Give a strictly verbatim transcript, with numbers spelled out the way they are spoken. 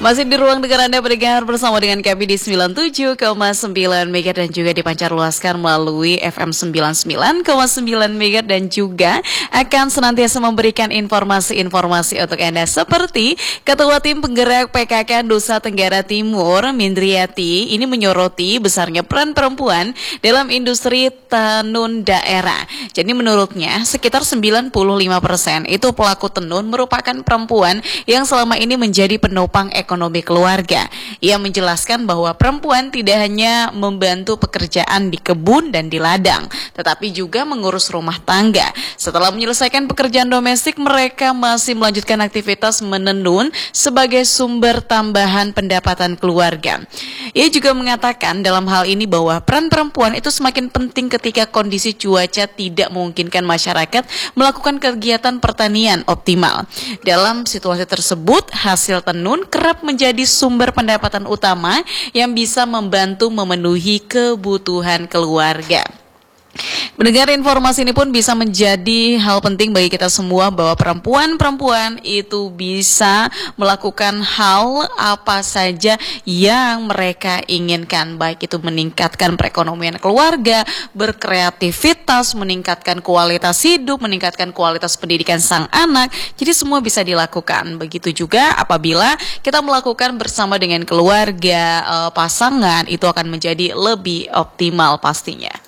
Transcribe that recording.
Masih di ruang dengar Anda mendengar bersama dengan kami di sembilan puluh tujuh koma sembilan Mega dan juga dipancarluaskan melalui F M sembilan puluh sembilan koma sembilan Mega dan juga akan senantiasa memberikan informasi-informasi untuk Anda seperti Ketua Tim Penggerak P K K Nusa Tenggara Timur Mindriati ini menyoroti besarnya peran perempuan dalam industri tenun daerah. Jadi menurutnya sekitar sembilan puluh lima persen itu pelaku tenun merupakan perempuan yang selama ini menjadi penopang ekonomi keluarga. Ia menjelaskan bahwa perempuan tidak hanya membantu pekerjaan di kebun dan di ladang, tetapi juga mengurus rumah tangga. Setelah menyelesaikan pekerjaan domestik, mereka masih melanjutkan aktivitas menenun sebagai sumber tambahan pendapatan keluarga. Ia juga mengatakan dalam hal ini bahwa peran perempuan itu semakin penting ketika kondisi cuaca tidak memungkinkan masyarakat melakukan kegiatan pertanian optimal. Dalam situasi tersebut, hasil tenun kerap menjadi sumber pendapatan utama yang bisa membantu memenuhi kebutuhan keluarga. Mendengar informasi ini pun bisa menjadi hal penting bagi kita semua bahwa perempuan-perempuan itu bisa melakukan hal apa saja yang mereka inginkan, baik itu meningkatkan perekonomian keluarga, berkreativitas, meningkatkan kualitas hidup, meningkatkan kualitas pendidikan sang anak. Jadi semua bisa dilakukan. Begitu juga apabila kita melakukan bersama dengan keluarga, pasangan, itu akan menjadi lebih optimal pastinya.